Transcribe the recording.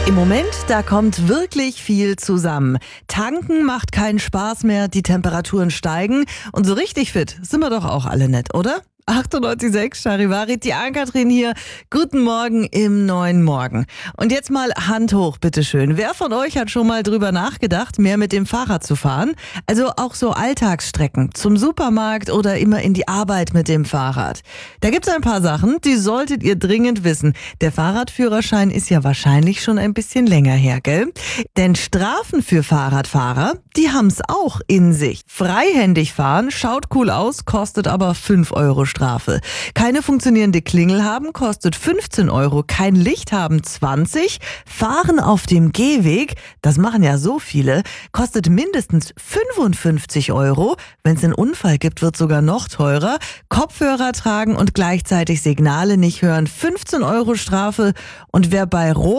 Im Moment, da kommt wirklich viel zusammen. Tanken macht keinen Spaß mehr, die Temperaturen steigen und so richtig fit sind wir doch auch alle nicht, oder? 98,6 Charivari, die Ann-Kathrin hier. Guten Morgen im neuen Morgen. Und jetzt mal Hand hoch, bitteschön. Wer von euch hat schon mal drüber nachgedacht, mehr mit dem Fahrrad zu fahren? Also auch so Alltagsstrecken, zum Supermarkt oder immer in die Arbeit mit dem Fahrrad. Da gibt's ein paar Sachen, die solltet ihr dringend wissen. Der Fahrradführerschein ist ja wahrscheinlich schon ein bisschen länger her, gell? Denn Strafen für Fahrradfahrer, die haben's auch in sich. Freihändig fahren, schaut cool aus, kostet aber 5 Euro Strafe. Keine funktionierende Klingel haben, kostet 15 Euro. Kein Licht haben, 20. Fahren auf dem Gehweg, das machen ja so viele, kostet mindestens 55 Euro. Wenn es einen Unfall gibt, wird sogar noch teurer. Kopfhörer tragen und gleichzeitig Signale nicht hören, 15 Euro Strafe. Und wer bei Rot